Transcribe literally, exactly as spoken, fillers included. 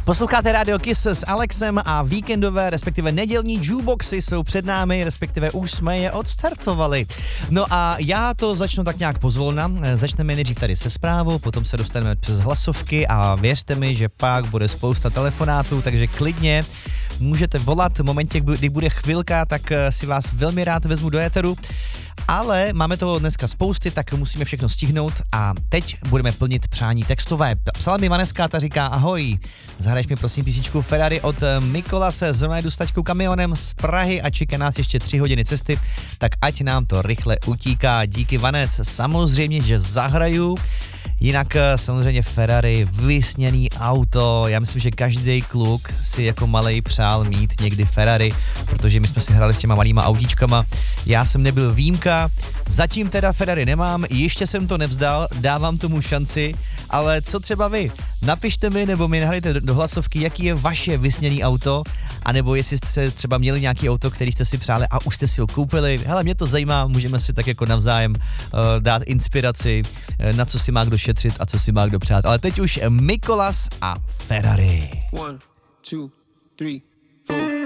Posloucháte Radio Kiss s Alexem a víkendové, respektive nedělní jukeboxy jsou před námi, respektive už jsme je odstartovali. No a já to začnu tak nějak pozvolna. Začneme nejdřív tady se zprávou, potom se dostaneme přes hlasovky a věřte mi, že pak bude spousta telefonátů, takže klidně můžete volat v momentě, kdy bude chvilka, tak si vás velmi rád vezmu do éteru. Ale máme toho dneska spousty, tak musíme všechno stihnout a teď budeme plnit přání textové. Psala mi Vaneska, ta říká: ahoj, zahraješ mi prosím písničku Ferrari od Mikolase, zrovna jdu s taťkou kamionem z Prahy a čeká nás ještě tři hodiny cesty, tak ať nám to rychle utíká. Díky, Vanes, samozřejmě, že zahraju. Jinak samozřejmě Ferrari, vysněný auto, já myslím, že každý kluk si jako malej přál mít někdy Ferrari, protože my jsme si hrali s těma malýma autíčkama, já jsem nebyl výjimka, zatím teda Ferrari nemám, ještě jsem to nevzdal, dávám tomu šanci, ale co třeba vy? Napište mi nebo mi nahrajte do hlasovky, jaký je vaše vysněný auto, anebo jestli jste třeba měli nějaký auto, který jste si přáli a už jste si ho koupili. Hele, mě to zajímá, můžeme si tak jako navzájem uh, dát inspiraci, uh, na co si má kdo šetřit a co si má kdo přát. Ale teď už Mikolas a Ferrari. One, two, three, four.